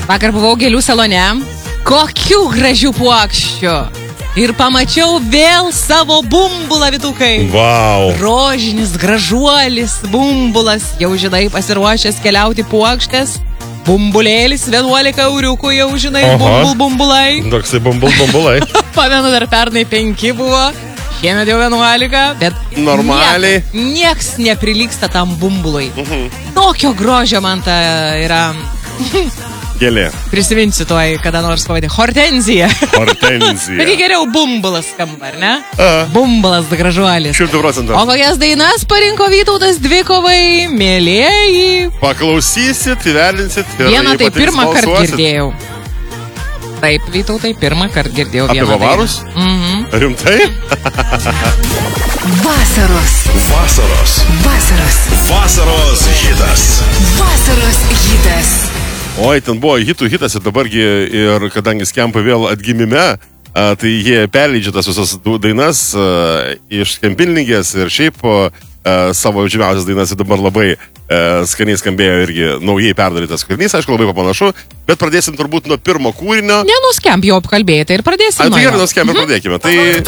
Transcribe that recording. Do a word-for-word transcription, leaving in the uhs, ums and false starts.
Vakar buvau gėlių salone. Kokių gražių puokščių. Ir pamačiau vėl savo bumbulą, vytukai. Wow. Rožinis, gražuolis, bumbulas. Jau žinai, pasiruošęs keliauti puokštės. Bumbulėlis, vienuolika euriukų, jau žinai, Aha. bumbul, bumbulai. Toksai bumbul, bumbulai. Pamenu, dar pernai penki buvo. Šiemet jau vienuolika, bet Normaliai. Niek, nieks neprilyksta tam bumbului. Mhm. Tokio grožio man ta yra... Gėlė. Prisiminsiu tuoj, kada nors pavadė. Hortenzija. Hortenzija. Taigi geriau bumbulas skamba, ar ne? Aha. Bumbulas, gražuolis. Šimtų procentų. O kokias dainas parinko Vytautas dvikovai, mėlėjai? Paklausysit, įvertinsit. ir Vieną jei tai patiks, pirmą kartą balsuosit. girdėjau. Taip, Vytautai, pirmą kartą girdėjau Apie vieną bavarus? dainą. Mhm. Rimtai? Vasaros. Vasaros. Vasaros. Vasaros hitas. Vasaros hitas. Oi, ten buvo hitų hitas ir dabargi, ir kadangi Skempai vėl atgimime, a, tai jie perleidžia tas visas du- dainas a, iš Kempilningės ir šiaip a, savo žymiausias dainas ir dabar labai a, skaniai skambėjo irgi naujai perdarytas kūrinys, aišku, labai panašu, bet pradėsim turbūt nuo pirmo kūrinio. Nenuskamp jau apkalbėti ir pradėsim A, nuo tai jo. gerai, nuo Skempai pradėkime. Tai